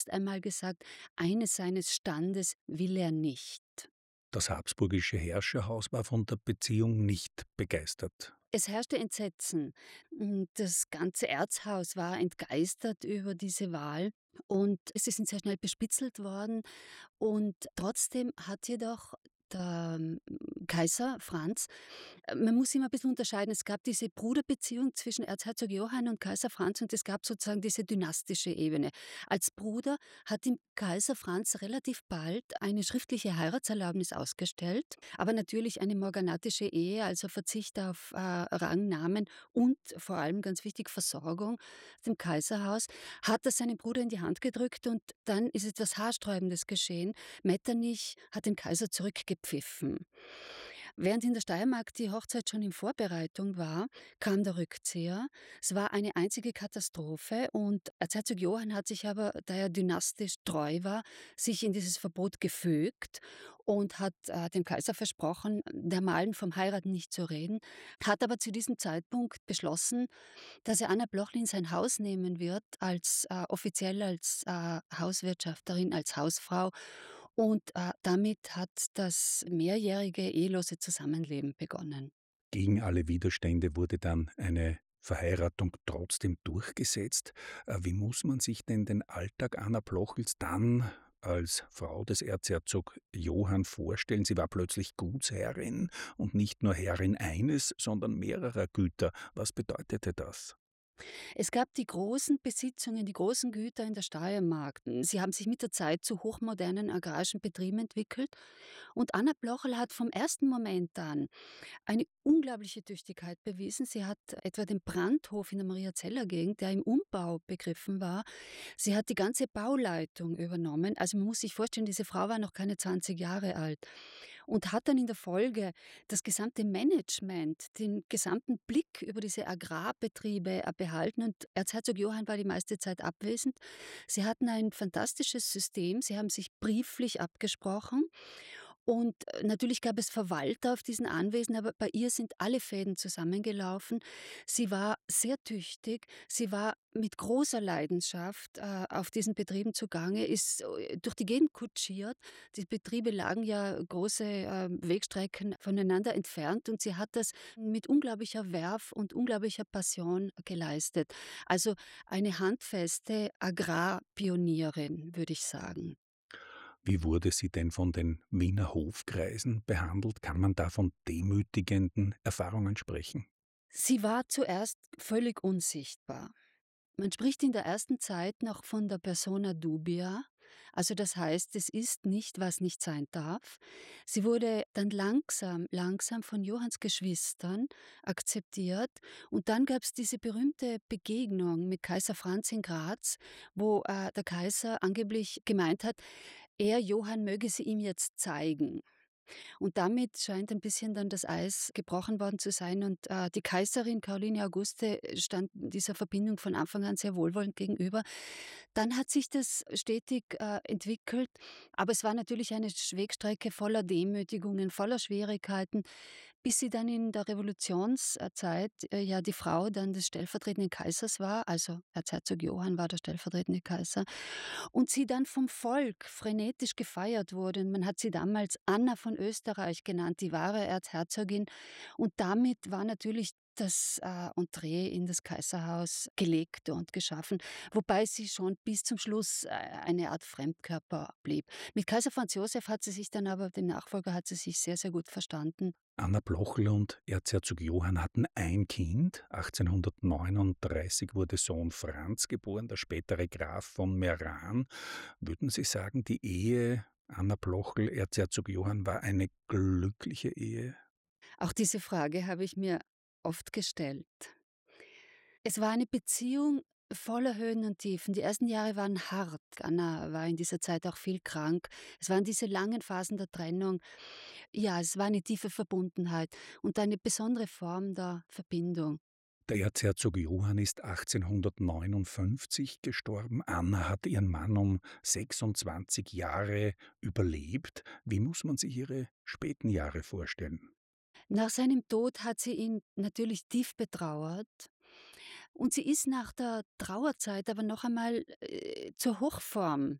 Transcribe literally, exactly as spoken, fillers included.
einmal gesagt, eines seines Standes will er nicht. Das habsburgische Herrscherhaus war von der Beziehung nicht begeistert. Es herrschte Entsetzen. Hm, das ganze Erzhaus war entgeistert über diese Wahl und sie sind sehr schnell bespitzelt worden. Und trotzdem hat jedoch der, hm, Kaiser Franz äh, man muss immer ein bisschen unterscheiden, es gab diese Bruderbeziehung zwischen Erzherzog Johann und Kaiser Franz und es gab sozusagen diese dynastische Ebene. Als Bruder hat ihm Kaiser Franz relativ bald eine schriftliche Heiratserlaubnis ausgestellt, aber natürlich eine morganatische Ehe, also Verzicht auf, äh, Rang, Namen und vor allem ganz wichtig Versorgung dem Kaiserhaus, hat er seinem Bruder in die Hand gedrückt und dann ist etwas Haarsträubendes geschehen. Metternich hat den Kaiser zurückgepfiffen. Während in der Steiermark die Hochzeit schon in Vorbereitung war, kam der Rückzieher. Es war eine einzige Katastrophe und Erzherzog Johann hat sich aber, da er dynastisch treu war, sich in dieses Verbot gefügt und hat äh, dem Kaiser versprochen, dermalen vom Heiraten nicht zu reden, hat aber zu diesem Zeitpunkt beschlossen, dass er Anna Blochli in sein Haus nehmen wird, als äh, offiziell als äh, Hauswirtschafterin, als Hausfrau. Und äh, damit hat das mehrjährige ehelose Zusammenleben begonnen. Gegen alle Widerstände wurde dann eine Verheiratung trotzdem durchgesetzt. Äh, Wie muss man sich denn den Alltag Anna Blochels dann als Frau des Erzherzog Johann vorstellen? Sie war plötzlich Gutsherrin und nicht nur Herrin eines, sondern mehrerer Güter. Was bedeutete das? Es gab die großen Besitzungen, die großen Güter in der Steiermark. Sie haben sich mit der Zeit zu hochmodernen agrarischen Betrieben entwickelt. Und Anna Blocherl hat vom ersten Moment an eine unglaubliche Tüchtigkeit bewiesen. Sie hat etwa den Brandhof in der Mariazeller Gegend, der im Umbau begriffen war. Sie hat die ganze Bauleitung übernommen. Also man muss sich vorstellen, diese Frau war noch keine zwanzig Jahre alt und hat dann in der Folge das gesamte Management, den gesamten Blick über diese Agrarbetriebe äh, behalten. Und Erzherzog Johann war die meiste Zeit abwesend. Sie hatten ein fantastisches System. Sie haben sich brieflich abgesprochen. Und äh, natürlich gab es Verwalter auf diesen Anwesen, aber bei ihr sind alle Fäden zusammengelaufen. Sie war sehr tüchtig, sie war mit großer Leidenschaft äh, auf diesen Betrieben zugange, ist äh, durch die Gegend kutschiert. Die Betriebe lagen ja große äh, Wegstrecken voneinander entfernt und sie hat das mit unglaublicher Werf und unglaublicher Passion geleistet. Also eine handfeste Agrarpionierin, würde ich sagen. Wie wurde sie denn von den Wiener Hofkreisen behandelt? Kann man da von demütigenden Erfahrungen sprechen? Sie war zuerst völlig unsichtbar. Man spricht in der ersten Zeit noch von der persona dubia, also das heißt, es ist nicht, was nicht sein darf. Sie wurde dann langsam, langsam von Johanns Geschwistern akzeptiert und dann gab es diese berühmte Begegnung mit Kaiser Franz in Graz, wo äh, der Kaiser angeblich gemeint hat, er, Johann, möge sie ihm jetzt zeigen. Und damit scheint ein bisschen dann das Eis gebrochen worden zu sein und, äh, die Kaiserin Caroline Auguste äh, stand dieser Verbindung von Anfang an sehr wohlwollend gegenüber. Dann hat sich das stetig, äh, entwickelt, aber es war natürlich eine Sch Wegstrecke voller Demütigungen, voller Schwierigkeiten, bis sie dann in der Revolutionszeit, äh, ja die Frau dann des stellvertretenden Kaisers war, also Erzherzog Johann war der stellvertretende Kaiser und sie dann vom Volk frenetisch gefeiert wurde. Und man hat sie damals Anna von Österreich genannt, die wahre Erzherzogin. Und damit war natürlich das äh, Entree in das Kaiserhaus gelegt und geschaffen, wobei sie schon bis zum Schluss äh, eine Art Fremdkörper blieb. Mit Kaiser Franz Josef hat sie sich dann aber, dem Nachfolger, hat sie sich sehr, sehr gut verstanden. Anna Blochel und Erzherzog Johann hatten ein Kind. achtzehnhundertneununddreißig wurde Sohn Franz geboren, der spätere Graf von Meran. Würden Sie sagen, die Ehe Anna Blochel, Erzherzog Johann war eine glückliche Ehe? Auch diese Frage habe ich mir oft gestellt. Es war eine Beziehung voller Höhen und Tiefen. Die ersten Jahre waren hart. Anna war in dieser Zeit auch viel krank. Es waren diese langen Phasen der Trennung. Ja, es war eine tiefe Verbundenheit und eine besondere Form der Verbindung. Der Erzherzog Johann ist achtzehnhundertneunundfünfzig gestorben. Anna hat ihren Mann um sechsundzwanzig Jahre überlebt. Wie muss man sich ihre späten Jahre vorstellen? Nach seinem Tod hat sie ihn natürlich tief betrauert. Und sie ist nach der Trauerzeit aber noch einmal, äh, zur Hochform